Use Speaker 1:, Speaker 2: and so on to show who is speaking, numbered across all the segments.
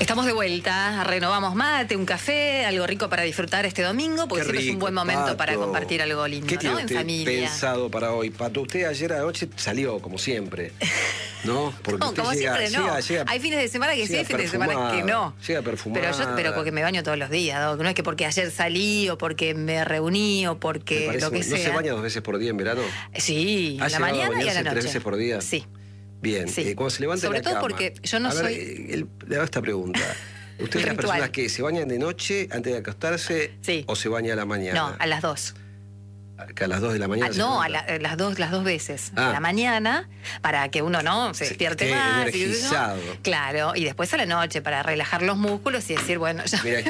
Speaker 1: Estamos de vuelta, renovamos mate, un café, algo rico para disfrutar este domingo, porque siempre es un buen momento, Pato, para compartir algo lindo,
Speaker 2: ¿qué tiene
Speaker 1: ¿no? En
Speaker 2: usted
Speaker 1: familia.
Speaker 2: pensado para hoy? Pato, usted ayer anoche salió, como siempre, ¿no? Porque
Speaker 1: no,
Speaker 2: usted
Speaker 1: como
Speaker 2: llega,
Speaker 1: siempre no. Hay fines de semana que sí, hay fines de semana que no.
Speaker 2: Llega perfumada.
Speaker 1: Pero porque me baño todos los días, ¿no? No es que porque ayer salí, o porque me reuní, o porque lo que sea.
Speaker 2: ¿No se baña 2 veces por día en verano?
Speaker 1: Sí, a la mañana y a la noche.
Speaker 2: 3 veces por día?
Speaker 1: Sí.
Speaker 2: Bien,
Speaker 1: sí.
Speaker 2: Cuando se levanta
Speaker 1: sobre
Speaker 2: de la cama.
Speaker 1: Sobre todo porque yo no soy...
Speaker 2: Le hago esta pregunta. ¿Ustedes las personas que se bañan de noche antes de acostarse o se baña a la mañana?
Speaker 1: No, a las 2.
Speaker 2: ¿Que a las 2 de la mañana?
Speaker 1: No, las dos veces. A la mañana, para que uno no se despierte más.
Speaker 2: Energizado.
Speaker 1: Claro, y después a la noche, para relajar los músculos y decir, bueno, ya.
Speaker 2: Mira,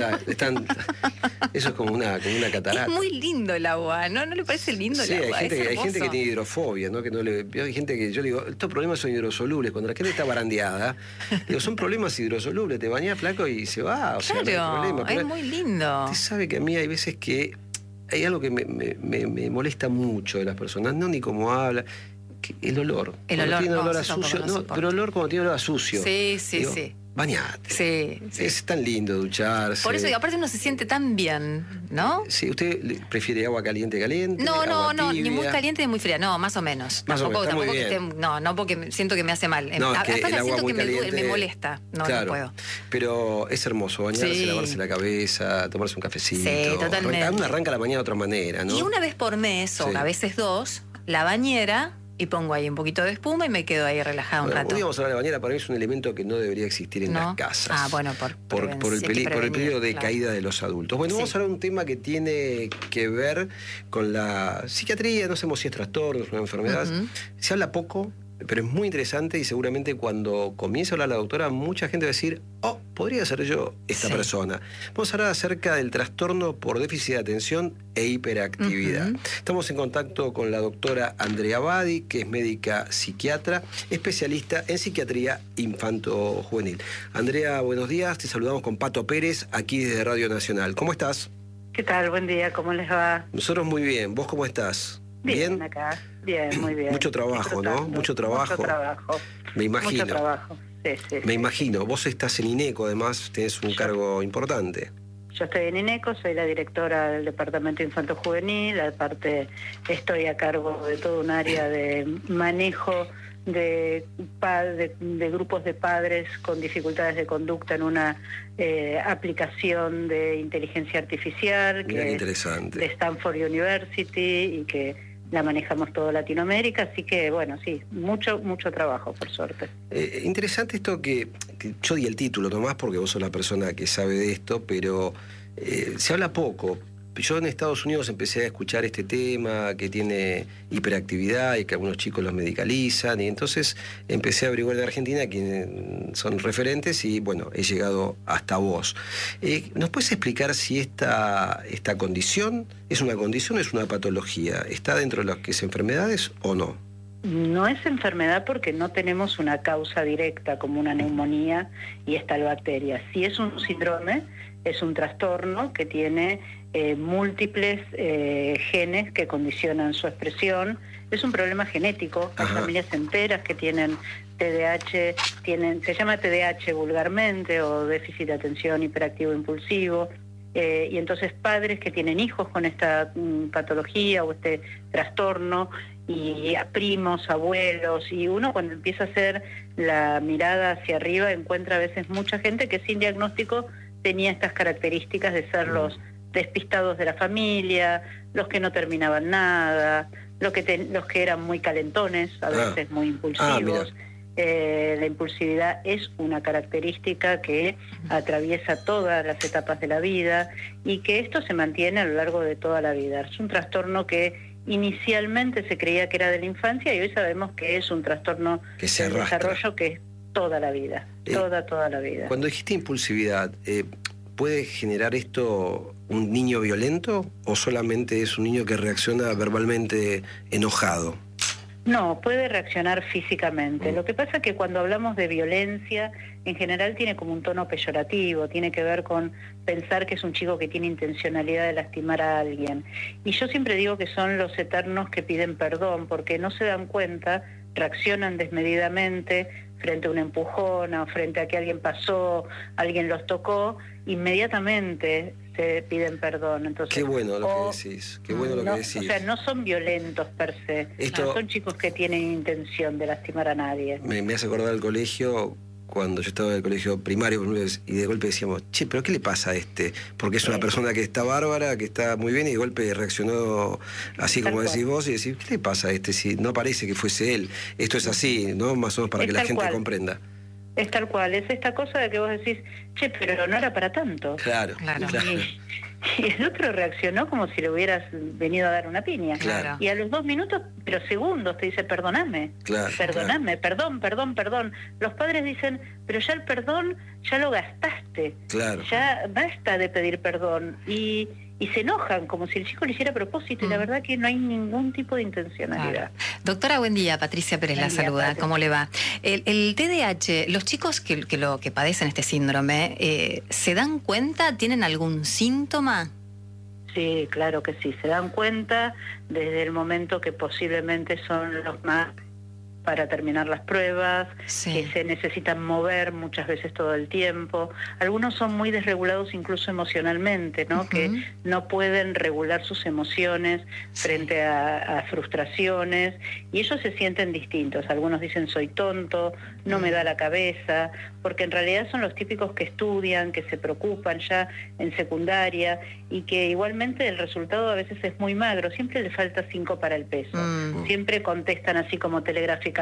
Speaker 2: eso es como una catarata.
Speaker 1: Es muy lindo el agua, ¿no? ¿No le parece lindo el agua?
Speaker 2: Hay gente que tiene hidrofobia, ¿no? Hay gente que, yo digo, estos problemas son hidrosolubles. Cuando la gente está barandeada, digo, son problemas hidrosolubles. Te bañás, flaco, y se va. O sea, no hay problema.
Speaker 1: Pero es muy lindo.
Speaker 2: Usted sabe que a mí hay veces que hay algo que me molesta mucho de las personas, no ni cómo habla, el olor.
Speaker 1: El olor,
Speaker 2: tiene olor a sucio, pero el olor cuando tiene olor a sucio.
Speaker 1: Sí.
Speaker 2: Bañate.
Speaker 1: Sí.
Speaker 2: Es tan lindo ducharse.
Speaker 1: Por eso, aparte uno se siente tan bien, ¿no?
Speaker 2: Sí, ¿usted prefiere agua caliente?
Speaker 1: No, ni muy caliente ni muy fría, no, más o menos. Tampoco que esté, no, porque siento que me hace mal.
Speaker 2: No,
Speaker 1: aparte siento que
Speaker 2: caliente,
Speaker 1: me molesta, no puedo.
Speaker 2: Pero es hermoso bañarse, lavarse la cabeza, tomarse un cafecito.
Speaker 1: Sí, totalmente.
Speaker 2: Uno arranca la mañana de otra manera, ¿no?
Speaker 1: Y una vez por mes, o a veces 2, la bañera, y pongo ahí un poquito de espuma y me quedo ahí relajada un rato.
Speaker 2: Hoy vamos a hablar de la bañera, para mí es un elemento que no debería existir en las casas.
Speaker 1: Bueno, por
Speaker 2: el peligro de caída de los adultos. Bueno, vamos a hablar de un tema que tiene que ver con la psiquiatría, no sabemos si es trastorno, es una enfermedad. Se habla poco, pero es muy interesante y seguramente cuando comience a hablar la doctora, mucha gente va a decir, podría ser yo esta persona. Vamos a hablar acerca del trastorno por déficit de atención e hiperactividad. Estamos en contacto con la doctora Andrea Badi, que es médica psiquiatra, especialista en psiquiatría infanto-juvenil. Andrea, buenos días. Te saludamos con Pato Pérez, aquí desde Radio Nacional. ¿Cómo estás?
Speaker 3: ¿Qué tal? Buen día. ¿Cómo les va?
Speaker 2: Nosotros muy bien. ¿Vos cómo estás?
Speaker 3: Bien acá. Bien, muy bien.
Speaker 2: Mucho trabajo, ¿no? Mucho trabajo. Me imagino.
Speaker 3: Mucho trabajo. Sí.
Speaker 2: Me imagino. Vos estás en INECO, además, tenés un cargo importante.
Speaker 3: Yo estoy en INECO, soy la directora del Departamento Infanto Juvenil, aparte estoy a cargo de todo un área de manejo de grupos de padres con dificultades de conducta en una aplicación de inteligencia artificial que es de Stanford University y que la manejamos toda Latinoamérica, así que bueno, sí, mucho trabajo, por suerte.
Speaker 2: Interesante esto que yo di el título nomás porque vos sos la persona que sabe de esto, pero se habla poco. Yo en Estados Unidos empecé a escuchar este tema que tiene hiperactividad y que algunos chicos los medicalizan, y entonces empecé a averiguar de Argentina quienes son referentes y bueno, he llegado hasta vos. ¿Nos puedes explicar si esta condición es una condición o es una patología? ¿Está dentro de las que es enfermedades o no?
Speaker 3: No es enfermedad porque no tenemos una causa directa como una neumonía y esta bacteria. Si es un síndrome, es un trastorno que tiene múltiples genes que condicionan su expresión. Es un problema genético. Hay familias enteras que tienen TDAH, se llama TDAH vulgarmente, o déficit de atención hiperactivo impulsivo. Y entonces padres que tienen hijos con esta patología o este trastorno, y a primos, abuelos, y uno cuando empieza a hacer la mirada hacia arriba encuentra a veces mucha gente que sin diagnóstico tenía estas características de ser los despistados de la familia, los que no terminaban nada, los que eran muy calentones, a veces muy impulsivos. La impulsividad es una característica que atraviesa todas las etapas de la vida y que esto se mantiene a lo largo de toda la vida. Es un trastorno que inicialmente se creía que era de la infancia y hoy sabemos que es un trastorno
Speaker 2: que se
Speaker 3: de desarrollo que es toda la vida, toda la vida.
Speaker 2: Cuando dijiste impulsividad, ¿puede generar esto un niño violento o solamente es un niño que reacciona verbalmente enojado?
Speaker 3: No, puede reaccionar físicamente. Lo que pasa es que cuando hablamos de violencia, en general tiene como un tono peyorativo, tiene que ver con pensar que es un chico que tiene intencionalidad de lastimar a alguien. Y yo siempre digo que son los eternos que piden perdón, porque no se dan cuenta, reaccionan desmedidamente frente a un empujón o frente a que alguien pasó, alguien los tocó, inmediatamente se piden perdón. Entonces,
Speaker 2: qué bueno lo que decís, qué bueno lo que decís.
Speaker 3: O sea, no son violentos per se, no son chicos que tienen intención de lastimar a nadie.
Speaker 2: Me hace acordar el colegio, cuando yo estaba en el colegio primario, y de golpe decíamos, che, ¿pero qué le pasa a este? Porque es una persona que está bárbara, que está muy bien, y de golpe reaccionó así como decís vos, y decís, ¿qué le pasa a este si no parece que fuese él? Esto es así, ¿no? Más o menos para que la gente comprenda.
Speaker 3: Es tal cual, es esta cosa de que vos decís, che, pero no era para tanto.
Speaker 2: Claro.
Speaker 3: Y el otro reaccionó como si le hubieras venido a dar una piña.
Speaker 2: Claro.
Speaker 3: Y a los 2 minutos, pero segundos, te dice, perdóname, perdón. Los padres dicen, pero ya el perdón ya lo gastaste.
Speaker 2: Claro.
Speaker 3: Ya basta de pedir perdón. Y se enojan como si el chico le hiciera a propósito, y la verdad que no hay ningún tipo de intencionalidad.
Speaker 1: Claro. Doctora, buen día. Patricia Pérez la saluda. Patricia. ¿Cómo le va? El TDAH, los chicos que padecen este síndrome, ¿se dan cuenta? ¿Tienen algún síntoma?
Speaker 3: Sí, claro que sí. Se dan cuenta desde el momento que posiblemente son los más para terminar las pruebas, que se necesitan mover muchas veces todo el tiempo. Algunos son muy desregulados incluso emocionalmente, ¿no? Que no pueden regular sus emociones frente a frustraciones, y ellos se sienten distintos. Algunos dicen soy tonto, no me da la cabeza, porque en realidad son los típicos que estudian, que se preocupan ya en secundaria, y que igualmente el resultado a veces es muy magro, siempre le falta 5 para el peso. Siempre contestan así como telegráficamente.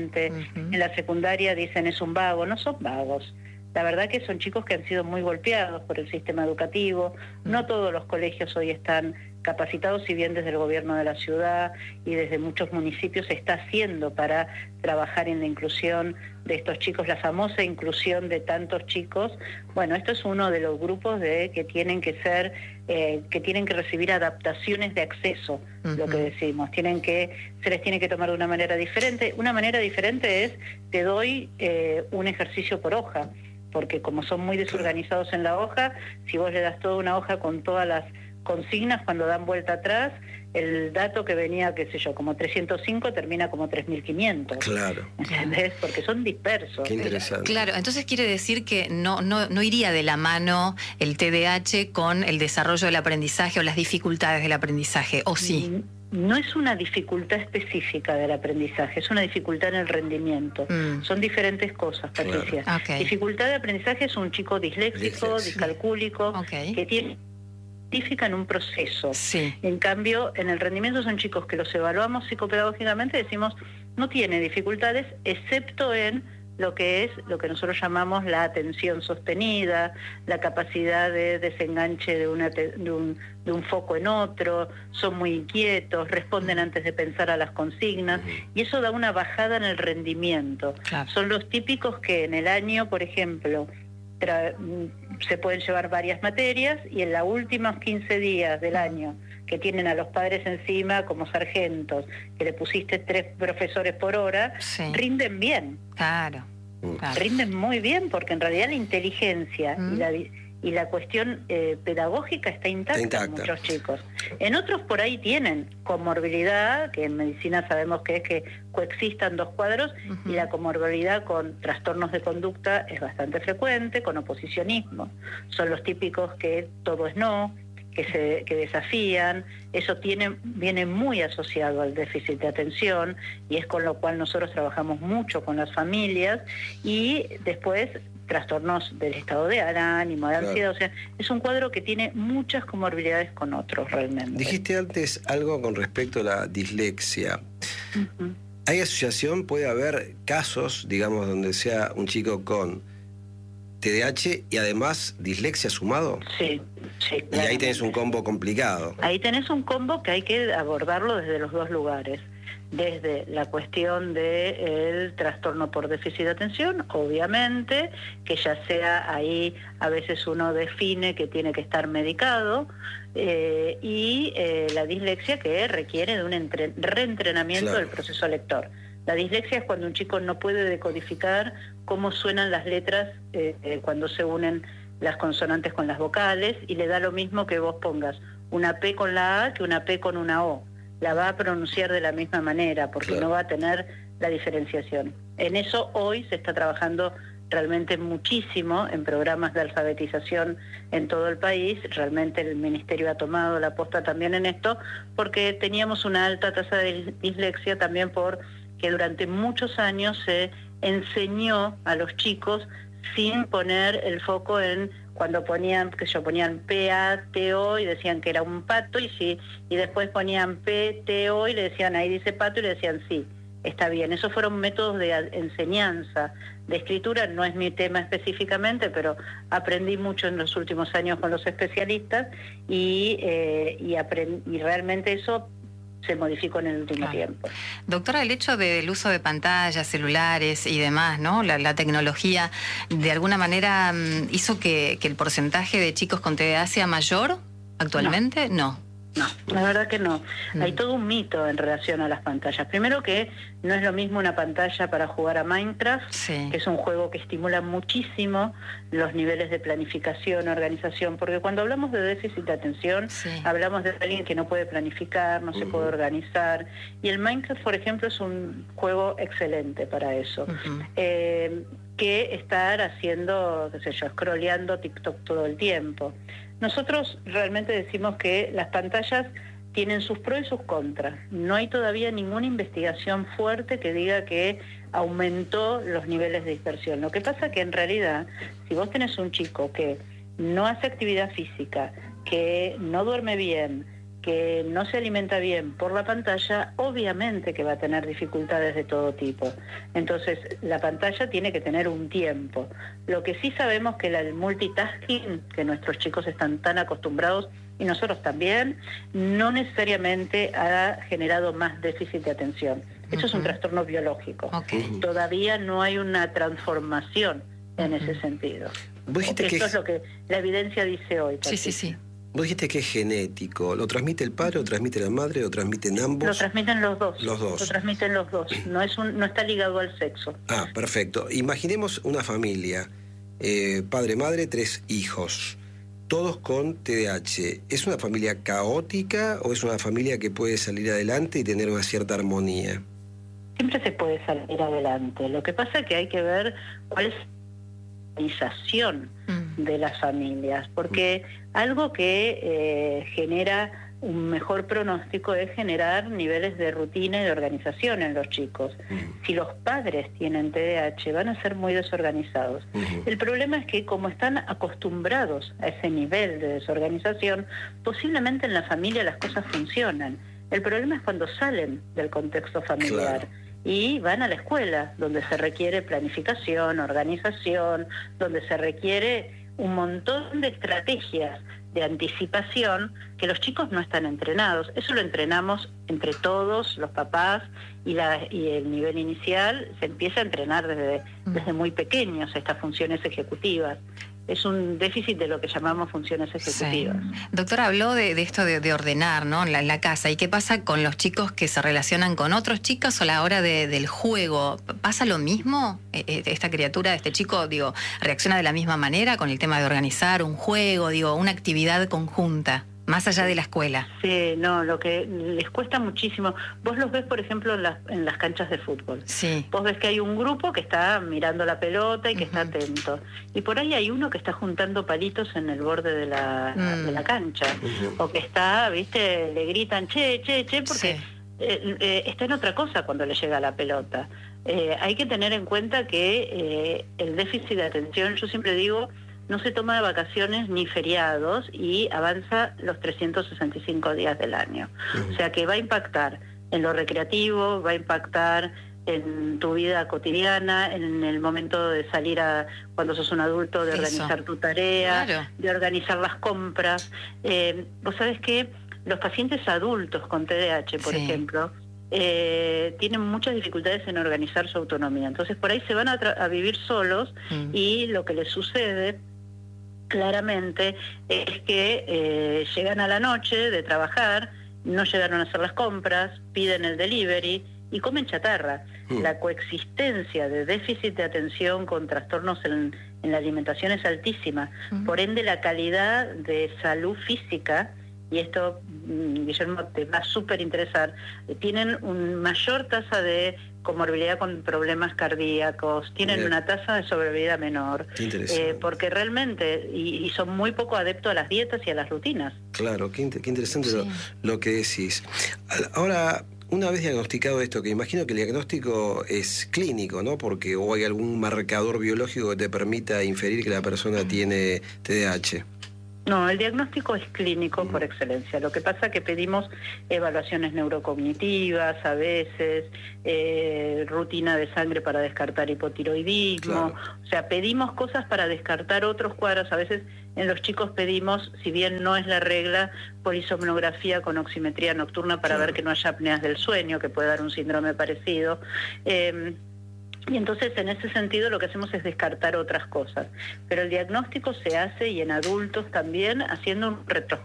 Speaker 3: En la secundaria dicen es un vago, no son vagos. La verdad que son chicos que han sido muy golpeados por el sistema educativo. No todos los colegios hoy están capacitados, si bien desde el gobierno de la ciudad y desde muchos municipios se está haciendo para trabajar en la inclusión de estos chicos, la famosa inclusión de tantos chicos. Bueno, esto es uno de los grupos que tienen que ser, que tienen que recibir adaptaciones de acceso, lo que decimos. Se les tiene que tomar de una manera diferente. Una manera diferente es, te doy un ejercicio por hoja, porque como son muy desorganizados en la hoja, si vos le das toda una hoja con todas las consignas, cuando dan vuelta atrás, el dato que venía, qué sé yo, como 305 termina como 3500.
Speaker 2: Claro.
Speaker 3: ¿Entendés? Porque son dispersos.
Speaker 2: Qué interesante.
Speaker 1: Claro, entonces quiere decir que no iría de la mano el TDAH con el desarrollo del aprendizaje o las dificultades del aprendizaje, ¿o sí?
Speaker 3: No es una dificultad específica del aprendizaje, es una dificultad en el rendimiento. Son diferentes cosas, Patricia.
Speaker 1: Claro. Okay.
Speaker 3: Dificultad de aprendizaje es un chico disléxico, discalcúlico, que tiene en un proceso. En cambio, en el rendimiento son chicos que los evaluamos psicopedagógicamente, decimos no tiene dificultades, excepto en lo que nosotros llamamos la atención sostenida, la capacidad de desenganche de un foco en otro, son muy inquietos, responden antes de pensar a las consignas, y eso da una bajada en el rendimiento. Claro. Son los típicos que en el año, por ejemplo, se pueden llevar varias materias, y en los últimos 15 días del año que tienen a los padres encima como sargentos, que le pusiste 3 profesores por hora, rinden bien.
Speaker 1: Claro.
Speaker 3: Rinden muy bien, porque en realidad la inteligencia y la cuestión pedagógica está intacta en muchos chicos. En otros por ahí tienen comorbilidad, que en medicina sabemos que es que coexistan 2 cuadros, y la comorbilidad con trastornos de conducta es bastante frecuente, con oposicionismo. Son los típicos que todo es no, que desafían. Eso viene muy asociado al déficit de atención, y es con lo cual nosotros trabajamos mucho con las familias. Y después trastornos del estado de ánimo, de ansiedad, o sea, es un cuadro que tiene muchas comorbilidades con otros realmente.
Speaker 2: Dijiste antes algo con respecto a la dislexia. ¿Hay asociación? ¿Puede haber casos, digamos, donde sea un chico con TDAH y además dislexia sumado?
Speaker 3: Sí.
Speaker 2: Y ahí tenés un combo complicado.
Speaker 3: Ahí tenés un combo que hay que abordarlo desde los 2 lugares. Desde la cuestión del trastorno por déficit de atención, obviamente, que ya sea ahí, a veces uno define que tiene que estar medicado, y la dislexia, que requiere de un reentrenamiento del proceso lector. La dislexia es cuando un chico no puede decodificar cómo suenan las letras cuando se unen las consonantes con las vocales, y le da lo mismo que vos pongas una P con la A que una P con una O. La va a pronunciar de la misma manera, porque no va a tener la diferenciación. En eso hoy se está trabajando realmente muchísimo en programas de alfabetización en todo el país. Realmente el Ministerio ha tomado la posta también en esto, porque teníamos una alta tasa de dislexia también porque durante muchos años se enseñó a los chicos sin poner el foco en cuando ponían P-A-T-O y decían que era un pato, y después ponían P-T-O y le decían, ahí dice pato, y le decían sí, está bien. Esos fueron métodos de enseñanza, de escritura. No es mi tema específicamente, pero aprendí mucho en los últimos años con los especialistas y realmente eso se modificó en el último tiempo.
Speaker 1: Doctora, el hecho del uso de pantallas, celulares y demás, ¿no? La tecnología, ¿de alguna manera hizo que el porcentaje de chicos con TDA sea mayor actualmente? No.
Speaker 3: No, la verdad que no. Hay todo un mito en relación a las pantallas. Primero que no es lo mismo una pantalla para jugar a Minecraft, que es un juego que estimula muchísimo los niveles de planificación, organización, porque cuando hablamos de déficit de atención, hablamos de alguien que no puede planificar, no se puede organizar, y el Minecraft, por ejemplo, es un juego excelente para eso. Que estar haciendo, qué sé yo, scrolleando TikTok todo el tiempo. Nosotros realmente decimos que las pantallas tienen sus pros y sus contras. No hay todavía ninguna investigación fuerte que diga que aumentó los niveles de dispersión. Lo que pasa que en realidad, si vos tenés un chico que no hace actividad física, que no duerme bien, que no se alimenta bien por la pantalla, obviamente que va a tener dificultades de todo tipo. Entonces, la pantalla tiene que tener un tiempo. Lo que sí sabemos que el multitasking, que nuestros chicos están tan acostumbrados, y nosotros también, no necesariamente ha generado más déficit de atención. Eso es un trastorno biológico. Todavía no hay una transformación en ese sentido. Eso es lo que la evidencia dice hoy.
Speaker 1: Sí.
Speaker 2: Vos dijiste que es genético. ¿Lo transmite el padre, lo transmite la madre, lo transmiten ambos?
Speaker 3: Lo transmiten los dos.
Speaker 2: Los dos.
Speaker 3: Lo transmiten los dos. No está ligado al sexo.
Speaker 2: Ah, perfecto. Imaginemos una familia, padre, madre, 3 hijos, todos con TDAH. ¿Es una familia caótica o es una familia que puede salir adelante y tener una cierta armonía?
Speaker 3: Siempre se puede salir adelante. Lo que pasa es que hay que ver cuál es la organización de las familias, porque algo que genera un mejor pronóstico es generar niveles de rutina y de organización en los chicos. Si los padres tienen TDAH, van a ser muy desorganizados. El problema es que como están acostumbrados a ese nivel de desorganización, posiblemente en la familia las cosas funcionan. El problema es cuando salen del contexto familiar. Y van a la escuela, donde se requiere planificación, organización, donde se requiere un montón de estrategias de anticipación que los chicos no están entrenados. Eso lo entrenamos entre todos, los papás, y el nivel inicial se empieza a entrenar desde muy pequeños, estas funciones ejecutivas. Es un déficit de lo que llamamos funciones ejecutivas.
Speaker 1: Doctora, habló de esto de ordenar, ¿no? en la casa. ¿Y qué pasa con los chicos que se relacionan con otros chicos a la hora del juego? ¿Pasa lo mismo? ¿Esta criatura, este chico, reacciona de la misma manera con el tema de organizar un juego, una actividad conjunta? Más allá de la escuela.
Speaker 3: Sí, no, lo que les cuesta muchísimo. Vos los ves, por ejemplo, en las canchas de fútbol. Vos ves que hay un grupo que está mirando la pelota y que está atento. Y por ahí hay uno que está juntando palitos en el borde de la cancha. O que está, viste, le gritan, che, porque está en otra cosa cuando le llega la pelota. Hay que tener en cuenta que el déficit de atención, yo siempre digo, no se toma de vacaciones ni feriados y avanza los 365 días del año. O sea que va a impactar en lo recreativo, va a impactar en tu vida cotidiana, en el momento de salir cuando sos un adulto, de organizar tu tarea, de organizar las compras. Vos sabés que los pacientes adultos con TDAH, por ejemplo, tienen muchas dificultades en organizar su autonomía. Entonces por ahí se van a vivir solos y lo que les sucede claramente es que llegan a la noche de trabajar, no llegaron a hacer las compras, piden el delivery y comen chatarra. La coexistencia de déficit de atención con trastornos en la alimentación es altísima. Por ende, la calidad de salud física, y esto, Guillermo, te va a súper interesar, tienen una mayor tasa de comorbilidad con problemas cardíacos, tienen una tasa de sobrevida menor. Porque realmente, y son muy poco adeptos a las dietas y a las rutinas.
Speaker 2: Claro, qué interesante lo que decís. Ahora, una vez diagnosticado esto, que imagino que el diagnóstico es clínico, ¿no? Porque o hay algún marcador biológico que te permita inferir que la persona tiene TDAH.
Speaker 3: No, el diagnóstico es clínico por excelencia. Lo que pasa es que pedimos evaluaciones neurocognitivas, a veces, rutina de sangre para descartar hipotiroidismo. Claro. O sea, pedimos cosas para descartar otros cuadros. A veces en los chicos pedimos, si bien no es la regla, polisomnografía con oximetría nocturna para ver que no haya apneas del sueño, que puede dar un síndrome parecido. Y entonces, en ese sentido, lo que hacemos es descartar otras cosas. Pero el diagnóstico se hace, y en adultos también, haciendo un retro.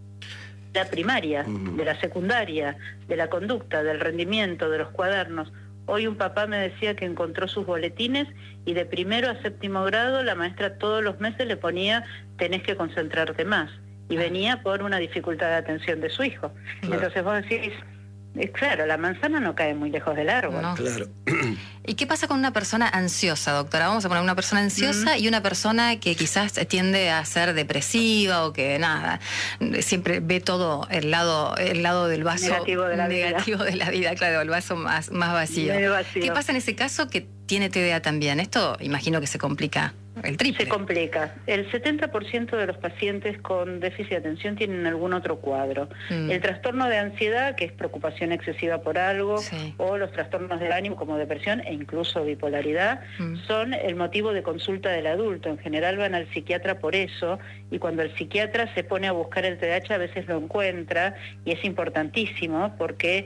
Speaker 3: La primaria, de la secundaria, de la conducta, del rendimiento, de los cuadernos. Hoy un papá me decía que encontró sus boletines y de 1º a 7º grado la maestra todos los meses le ponía tenés que concentrarte más. Y venía por una dificultad de atención de su hijo. Claro. Entonces vos decís... Claro, la manzana no cae muy lejos del árbol.
Speaker 1: No.
Speaker 2: Claro.
Speaker 1: ¿Y qué pasa con una persona ansiosa, doctora? Vamos a poner una persona ansiosa y una persona que quizás tiende a ser depresiva o que nada, siempre ve todo el lado del vaso
Speaker 3: negativo de la
Speaker 1: vida, claro, el vaso más vacío. ¿Qué pasa en ese caso que tiene TDA también? Esto imagino que se complica el triple.
Speaker 3: Se complica. El 70% de los pacientes con déficit de atención tienen algún otro cuadro. El trastorno de ansiedad, que es preocupación excesiva por algo, o los trastornos del ánimo como depresión e incluso bipolaridad, son el motivo de consulta del adulto. En general van al psiquiatra por eso, y cuando el psiquiatra se pone a buscar el TDAH a veces lo encuentra, y es importantísimo porque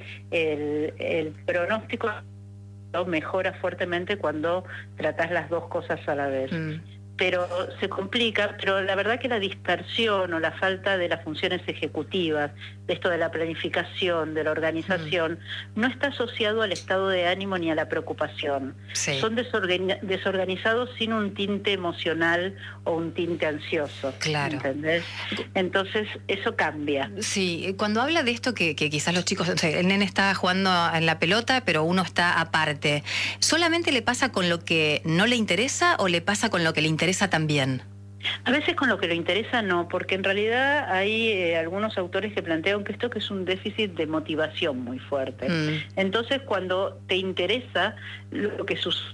Speaker 3: el pronóstico mejora fuertemente cuando tratás las dos cosas a la vez. Pero se complica, pero la verdad que la dispersión o la falta de las funciones ejecutivas, de esto de la planificación, de la organización, no está asociado al estado de ánimo ni a la preocupación. Son desorganizados sin un tinte emocional o un tinte ansioso.
Speaker 1: Claro.
Speaker 3: ¿Entendés? Entonces, eso cambia.
Speaker 1: Sí, cuando habla de esto que quizás los chicos, o sea, el nene está jugando en la pelota, pero uno está aparte, ¿solamente le pasa con lo que no le interesa o le pasa con lo que le interesa también?
Speaker 3: A veces con lo que le interesa no, porque en realidad hay algunos autores que plantean que esto que es un déficit de motivación muy fuerte. Entonces, cuando te interesa lo que sucede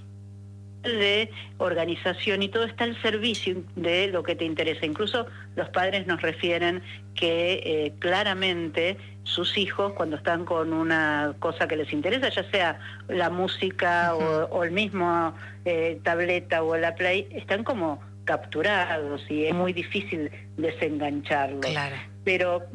Speaker 3: de organización y todo está al servicio de lo que te interesa. Incluso los padres nos refieren que claramente sus hijos, cuando están con una cosa que les interesa, ya sea la música o el mismo tableta o la play, están como capturados y es muy difícil desengancharlos.
Speaker 1: Claro.
Speaker 3: Pero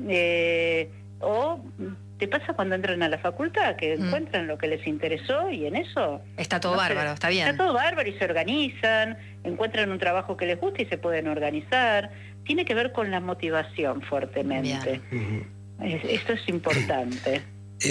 Speaker 3: o te pasa cuando entran a la facultad que encuentran lo que les interesó y en eso
Speaker 1: está todo bárbaro, está bien.
Speaker 3: Está todo bárbaro y se organizan, encuentran un trabajo que les gusta y se pueden organizar. Tiene que ver con la motivación fuertemente. Esto es importante.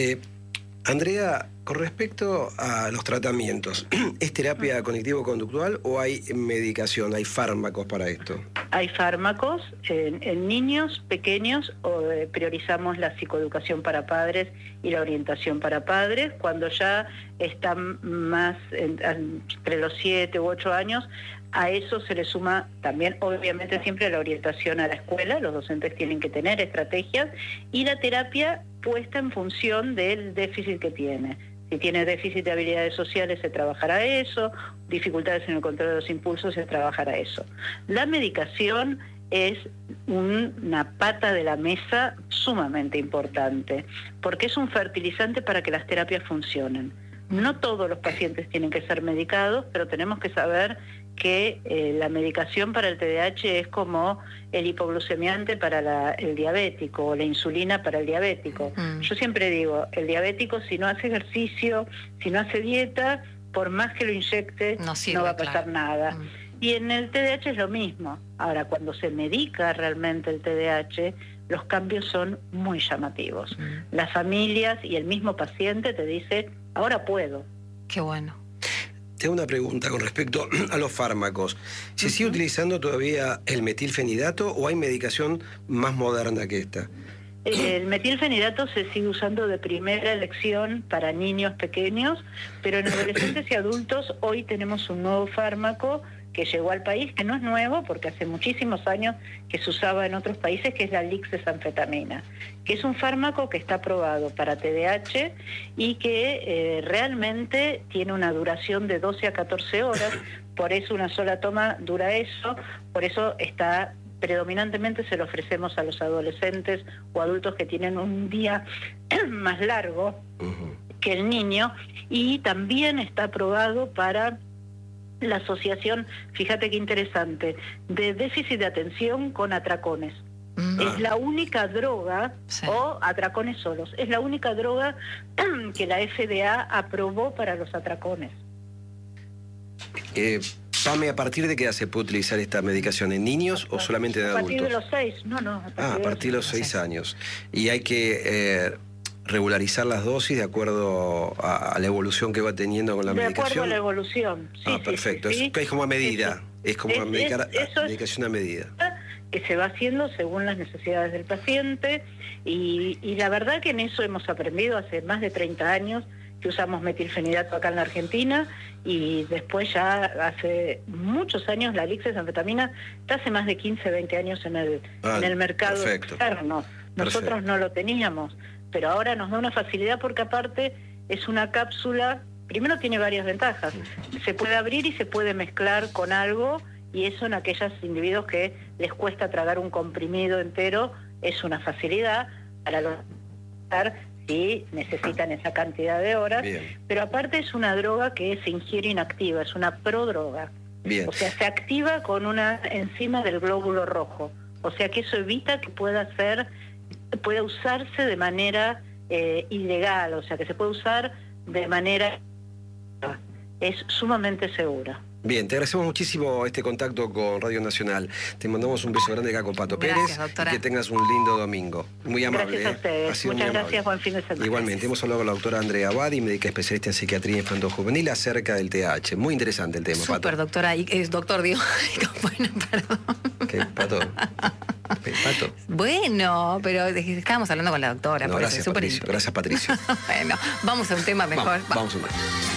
Speaker 2: Andrea, con respecto a los tratamientos, ¿es terapia cognitivo-conductual o hay medicación, hay fármacos para esto?
Speaker 3: Hay fármacos. En niños pequeños priorizamos la psicoeducación para padres y la orientación para padres. Cuando ya están más entre los 7 u 8 años, a eso se le suma también, obviamente, siempre la orientación a la escuela. Los docentes tienen que tener estrategias y la terapia puesta en función del déficit que tiene. Si tiene déficit de habilidades sociales, se trabajará eso, dificultades en el control de los impulsos, se trabajará eso. La medicación es una pata de la mesa sumamente importante, porque es un fertilizante para que las terapias funcionen. No todos los pacientes tienen que ser medicados, pero tenemos que saber que la medicación para el TDAH es como el hipoglucemiante para el diabético o la insulina para el diabético. Yo siempre digo, el diabético si no hace ejercicio, si no hace dieta, por más que lo inyecte, no va a pasar nada. Y en el TDAH es lo mismo. Ahora, cuando se medica realmente el TDAH, los cambios son muy llamativos. Las familias y el mismo paciente te dice, ahora puedo.
Speaker 1: Qué bueno.
Speaker 2: Tengo una pregunta con respecto a los fármacos. ¿Se sigue utilizando todavía el metilfenidato o hay medicación más moderna que esta?
Speaker 3: El metilfenidato se sigue usando de primera elección para niños pequeños, pero en adolescentes y adultos hoy tenemos un nuevo fármaco que llegó al país, que no es nuevo porque hace muchísimos años que se usaba en otros países, que es la lixesanfetamina, que es un fármaco que está aprobado para TDAH y que realmente tiene una duración de 12 a 14 horas, por eso una sola toma dura eso, por eso está predominantemente se lo ofrecemos a los adolescentes o adultos que tienen un día más largo que el niño, y también está aprobado para la asociación, fíjate qué interesante, de déficit de atención con atracones. Es la única droga, o atracones solos, es la única droga que la FDA aprobó para los atracones.
Speaker 2: Pame, ¿a partir de qué edad se puede utilizar esta medicación? ¿En niños o solamente en adultos?
Speaker 3: A partir de los 6, no.
Speaker 2: A partir de los 6 años. Y hay que regularizar las dosis de acuerdo a la evolución que va teniendo con la medicación.
Speaker 3: De acuerdo a la evolución, sí.
Speaker 2: Perfecto.
Speaker 3: Sí.
Speaker 2: Es como a medida,
Speaker 3: sí.
Speaker 2: es como medicación a medida.
Speaker 3: Que se va haciendo según las necesidades del paciente, y la verdad que en eso hemos aprendido hace más de 30 años, que usamos metilfenidato acá en la Argentina, y después ya hace muchos años la lixesanfetamina está hace más de 15, 20 años en el mercado externo. Nosotros no lo teníamos, pero ahora nos da una facilidad porque aparte es una cápsula, primero tiene varias ventajas, se puede abrir y se puede mezclar con algo, y eso en aquellos individuos que les cuesta tragar un comprimido entero es una facilidad para los si necesitan esa cantidad de horas. Bien. Pero aparte es una droga que se ingiere inactiva, es una prodroga. Bien. O sea, se activa con una enzima del glóbulo rojo. O sea que eso evita que pueda usarse de manera ilegal, o sea que se puede usar de manera... Es sumamente segura.
Speaker 2: Bien, te agradecemos muchísimo este contacto con Radio Nacional. Te mandamos un beso grande acá con Pato Pérez, doctora. Y que tengas un lindo domingo. Muy amable.
Speaker 3: Gracias a ustedes. Muchas gracias, buen fin de semana.
Speaker 2: Igualmente, hemos hablado con la doctora Andrea Abadi, médica especialista en psiquiatría infanto-juvenil, acerca del TDAH. Muy interesante el tema, Pato.
Speaker 1: Súper, doctora. Doctor, digo, bueno, perdón.
Speaker 2: ¿Qué, Pato? Pato.
Speaker 1: Bueno, pero estábamos hablando con la doctora.
Speaker 2: No, gracias, Patricio. Gracias, Patricio.
Speaker 1: Bueno, vamos a un tema mejor.
Speaker 2: Vamos a un tema.